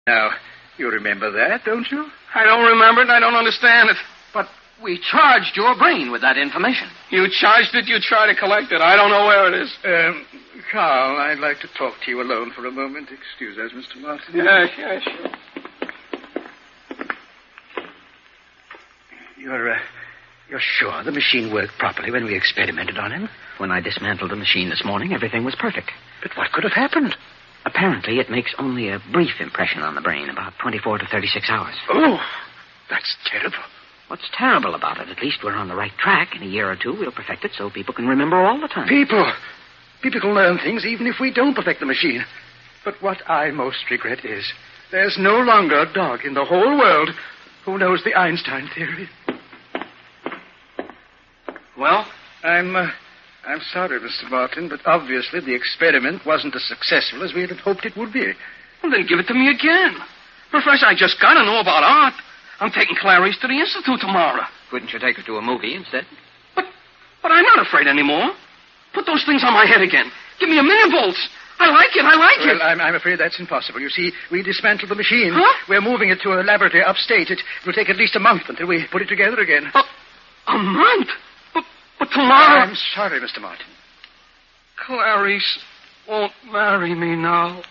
Now, you remember that, don't you? I don't remember it. I don't understand it. But we charged your brain with that information. You charged it. You try to collect it. I don't know where it is. Carl, I'd like to talk to you alone for a moment. Excuse us, Mr. Martin. Yeah, sure. You're sure the machine worked properly when we experimented on him? When I dismantled the machine this morning, everything was perfect. But what could have happened? Apparently, it makes only a brief impression on the brain, about 24 to 36 hours. Oh, that's terrible. What's terrible about it? At least we're on the right track. In a year or two, we'll perfect it so people can remember all the time. People can learn things even if we don't perfect the machine. But what I most regret is there's no longer a dog in the whole world who knows the Einstein theory. Well? I'm sorry, Mr. Martin, but obviously the experiment wasn't as successful as we had hoped it would be. Well, then give it to me again. Professor, I just got to know about art. I'm taking Clarice to the Institute tomorrow. Couldn't you take her to a movie instead? But I'm not afraid anymore. Put those things on my head again. Give me a millivolts. I like it. Well, I'm afraid that's impossible. You see, we dismantled the machine. Huh? We're moving it to a laboratory upstate. It will take at least a month until we put it together again. A month? But tomorrow... I'm sorry, Mr. Martin. Clarice won't marry me now.